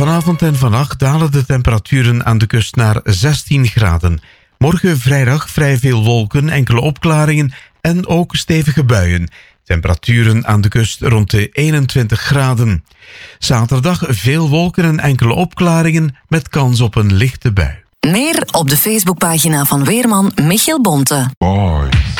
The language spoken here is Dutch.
Vanavond en vannacht dalen de temperaturen aan de kust naar 16 graden. Morgen vrijdag vrij veel wolken, enkele opklaringen en ook stevige buien. Temperaturen aan de kust rond de 21 graden. Zaterdag veel wolken en enkele opklaringen met kans op een lichte bui. Meer op de Facebookpagina van weerman Michiel Bonte. Boy.